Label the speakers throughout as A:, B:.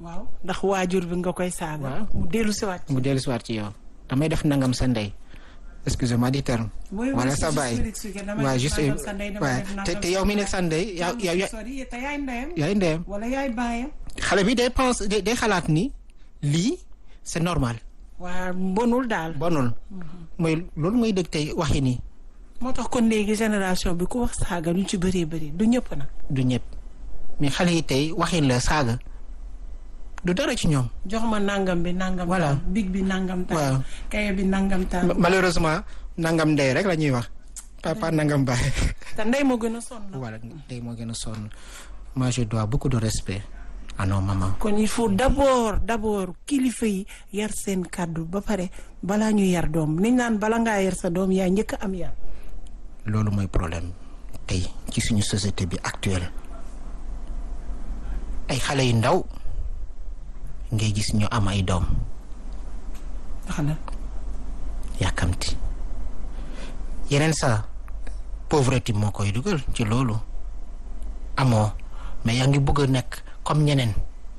A: waaw ndax waajur bi nga koy saaga.
B: waaw
A: mu dellusiwaat
B: ci yow. damay def nangam sa ndey. excusez-moi du terme. wala sa baay waaw juste waaw te yow mi nekk sa ndey yow
A: te yaay ndeyam.
B: yaay ndeyam.
A: wala yaay baayam.
B: xale bi day xalaat ni lii c'est normal.
A: waaw bonul daal.
B: bonul. mooy loolu mooy dëgg tey waxi nii.
A: moo tax kon léegi génération bi ku wax saaga lu ci bëree bëri du ñëpp nag.
B: du ñëpp mais xale yi tey waxin la saaga du dara ci ñoom.
A: jox ma nangam bi nangam.
B: voilà
A: big bi nangam taal.
B: waaw
A: kaye bi nangam taal.
B: malheureusement nangam ndey rek la ñuy wax. papa nangam baay.
A: te ndey moo gën a sonn.
B: voilà ndey moo gën a sonn. moi je dois beaucoup de respect à nos mamans.
A: kon il faut d'abord kilifa yi yar seen kàddu ba pare balaa ñu yar doom niñ naan bala ngaa yar sa doom yaa njëkk a am yar.
B: loolu mooy problème tey ci suñu société bi actuelle ay xale yu ndaw ngay gis ñu am ay doom.
A: xanaa
B: yàkkamti yeneen sa pauvreté moo koy dugal ci loolu amoo mais yaa ngi bëgg a nekk comme ñeneen.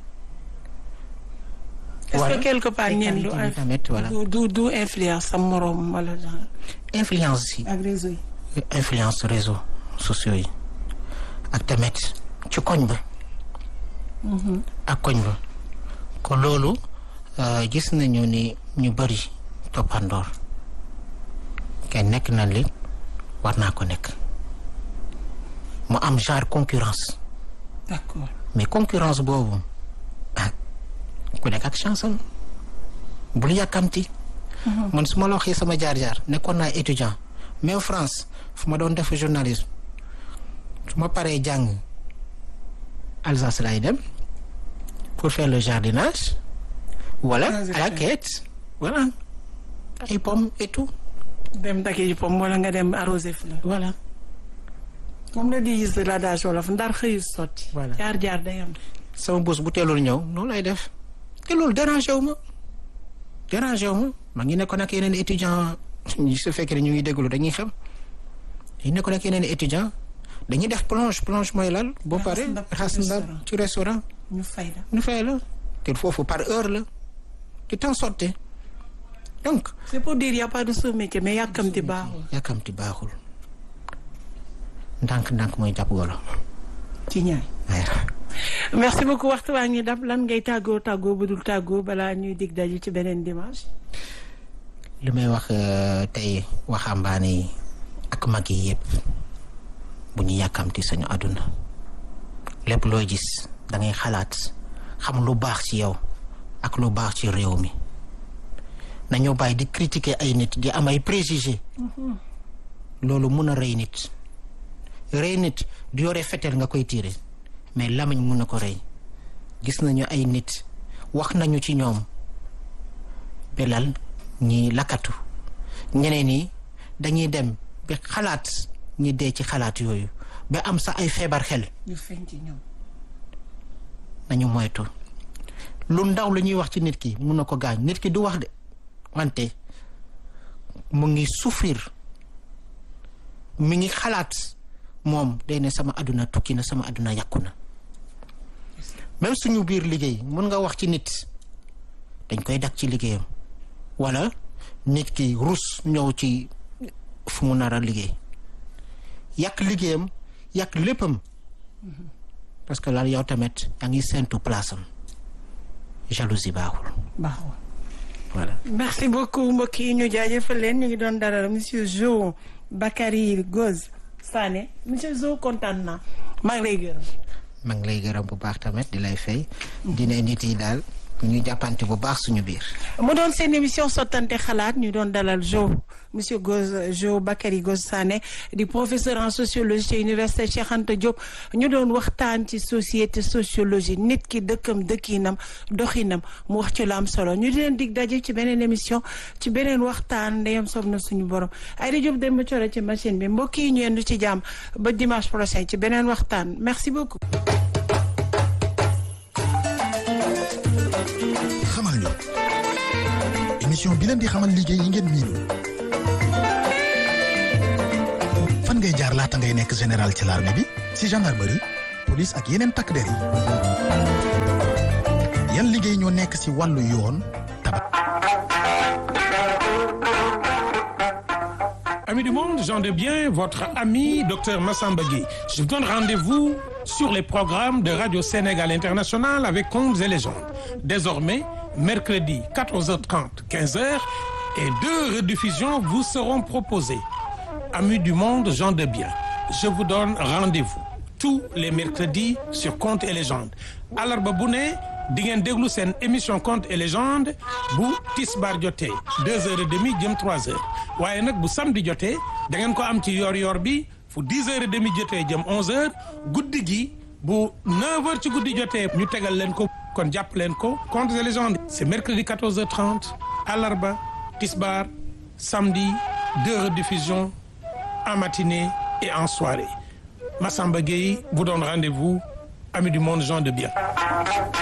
A: est-ce que quelque part ñeen du influence sa moroom wala genre.
B: influence si
A: ak réseau yi.
B: influence réseaux sociaux yi ak tamit ci koñ ba. ak koñ ba kon loolu gis nañu ni ñu bari toppandoor kenn nekk na li war naa ko nekk mu am genre concurrence.
A: d'accord
B: mais concurrence boobu ku nekk ak chance am bul yàkkamti. man su ma la waxee sama jaar-jaar nekkoon naa étudiant mais France fu ma doon def journalisme su ma paree jàng Alsace lay dem pour faire le jardinage. voilà à la quête voilà ay pommes et tout.
A: dem daki ji pomme wala nga dem arroser fleur.
B: voilà.
A: moom la di gis la daa wolof ndar xëyu sotti.
B: voilà
A: jaar day am.
B: sama bés bu teelul ñëw noonu lay def te loolu dérangé wu ma maa ngi nekkoon ak yeneen étudiant su fekkee ne ñu ngi déglu dañuy xam dañu nekkoon ak yeneen étudiant dañuy def plonge mooy lal boo pare raxas ndab ci restaurant
A: ñu fay la
B: te foofu par heure la tu t'en sortais donc
A: c'est pour dire y a pas de sous-métier mais yàkkamti
B: baaxul ndànk mooy jàpp golo
A: ci ñaay. merci beaucoup waxtu waa ngi dab lan ngay tàggoo bu dul tàggoo balaa ñuy dig daje ci beneen dimanche.
B: li may wax tey waxambaane yi ak mag yi yëpp bu ñu yàkkamti sañu àdduna lépp looy gis da ngay xalaat xam lu baax ci yow ak lu baax ci réew mi nañoo bàyyi di critiquer ay nit di am ay préjugés. loolu mun a rey nit du yore fetel nga koy tiire mais lamiñ mun na ko rey gis nañu ay nit wax nañu ci ñoom belal ñi lakkatu ñeneen ñi dañuy dem ba xalaat ñi dee ci xalaat yooyu ba am sax ay feebar xel.
A: ñu feeñ ci ñoom.
B: nañu moytu lu ndaw la ñuy wax ci nit ki mun na ko gaañ nit ki du wax de wante mu ngi souffrir mi ngi xalaat moom day ne sama àdduna tukki na sama àdduna yàqu na. même suñu biir liggéey mun nga wax ci nit dañ koy dak ci liggéeyam wala nit ki rus ñëw ci fu mu nar a liggéey yàq liggéeyam yàq léppam parce que laal yow tamit yaa ngi séntu place am jalousie baaxul. voilà.
A: merci beaucoup mbokk yi ñu jaajëfal leen ñu ngi doon dara monsieur Jo Bakary Goz Sané monsieur Jo kontaan naa maa ngi lay gërëm.
B: bu baax tamit di lay fay. dina nit yi daal ñu jàppante bu baax suñu biir.
A: mu doon seen émission sottante xalaat ñu doon dalal monsieur Jo Bakary Goz Sané di professeur en sociologie ci université Cheikh Anta Diop ñu doon waxtaan ci société sociologie nit ki dëkkam dëkkinam doxinam mu wax ci lu am solo ñu di leen dig daje ci beneen émission ci beneen waxtaan ndeyam soob na suñu borom ay Diop dem ba coore ci machine bi mbokk yi ñu yendu ci jàmm ba dimanche prochain ci beneen waxtaan merci beaucoup.
C: xamal ñu émission bi leen di xamal liggéey yi ngeen miinul fan ngay jaar laata ngay nekk général ci l'armée bi ci gendarmerie police ak yeneen takk der yi yan liggéey ñoo nekk ci wàllu yoon
D: Amis du monde, gens de bien, votre ami Dr Massamba Gueye. Je vous donne rendez-vous sur les programmes de Radio Sénégal International avec Contes et légendes. Désormais, mercredi 14h30, 15h et 2 rediffusions vous seront proposées. Amis du monde, gens de bien, je vous donne rendez-vous tous les mercredis sur Contes et légendes. Alarba bu ne di ngeen déglu seen émission Contes et légendes bu tisbaar jotee 2h30 jëm 3h waaye nag bu samedi jotee da ngeen ko am ci yor-yor bi fu 10h30 jotee jëm 11h guddi gi bu 9h ci guddi jotee ñu tegal leen ko kon jàpp leen ko Contes et légendes c'est mercredi 14h30 alarba tisbaar samedi 2 rediffusions en matinée et en soirée. Massamba Gueye vous donne rendez-vous, amis du monde, gens de bien.